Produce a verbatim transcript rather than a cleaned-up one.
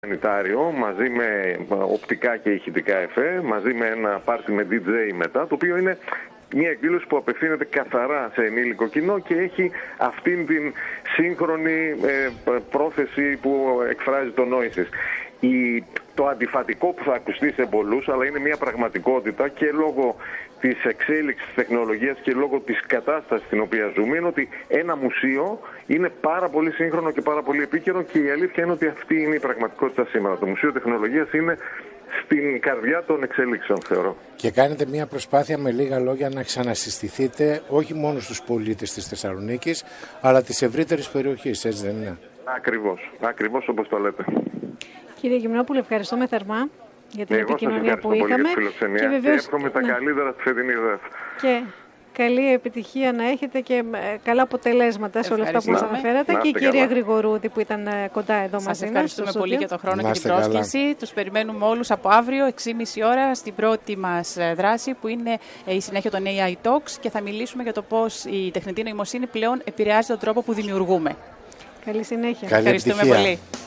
Πλανητάριο, μαζί με οπτικά και ηχητικά εφέ, μαζί με ένα πάρτι με ντι τζέι μετά, το οποίο είναι μια εκδήλωση που απευθύνεται καθαρά σε ενήλικο κοινό και έχει αυτήν την σύγχρονη ε, πρόθεση που εκφράζει το Noises. Η, το αντιφατικό που θα ακουστεί σε πολλούς, αλλά είναι μια πραγματικότητα και λόγω της εξέλιξης της τεχνολογίας και λόγω της κατάστασης στην οποία ζούμε, είναι ότι ένα μουσείο είναι πάρα πολύ σύγχρονο και πάρα πολύ επίκαιρο, και η αλήθεια είναι ότι αυτή είναι η πραγματικότητα σήμερα. Το Μουσείο Τεχνολογίας είναι στην καρδιά των εξελίξεων, θεωρώ. Και κάνετε μια προσπάθεια, με λίγα λόγια, να ξανασυστηθείτε όχι μόνο στους πολίτες της Θεσσαλονίκης, αλλά της ευρύτερης περιοχής, έτσι δεν είναι? Ακριβώς, ακριβώς όπως το λέτε. Κύριε Γυμνόπουλε, ευχαριστούμε θερμά για την Εγώ επικοινωνία που πολύ είχαμε. Για τη φιλοξενία και βεβαίως, και εύχομαι τα ναι. καλύτερα στη φετινή ΔΕΘ. Και καλή επιτυχία να έχετε και καλά αποτελέσματα σε όλα αυτά που μας αναφέρατε. Και η κυρία καλά. Γρηγορούδη που ήταν κοντά εδώ μαζί μας. Σας ευχαριστούμε πολύ για τον χρόνο να και την πρόσκληση. Τους περιμένουμε όλους από αύριο, έξι και μισή ώρα, στην πρώτη μας δράση που είναι η συνέχεια των έι άι Talks, και θα μιλήσουμε για το πώς η τεχνητή νοημοσύνη πλέον επηρεάζει τον τρόπο που δημιουργούμε. Καλή συνέχεια. Καλή Ευχαριστούμε επιτυχία. πολύ.